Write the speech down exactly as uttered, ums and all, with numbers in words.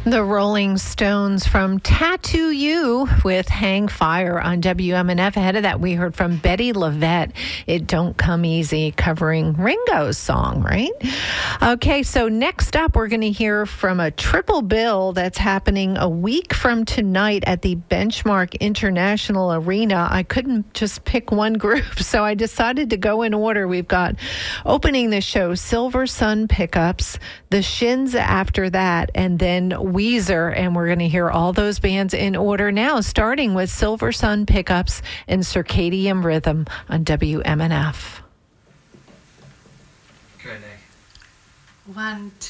The Rolling Stones from Tattoo You with Hang Fire on W M N F. Ahead of that, we heard from Betty LaVette, It Don't Come Easy, covering Ringo's song, right? Okay, so next up, we're going to hear from a triple bill that's happening a week from tonight at the Benchmark International Arena. I couldn't just pick one group, so I decided to go in order. We've got opening the show, Silver Sun Pickups, The Shins after that, and then Weezer, and we're going to hear all those bands in order now, starting with Silver Sun Pickups and Circadian Rhythm on W M N F. Good day. One, two.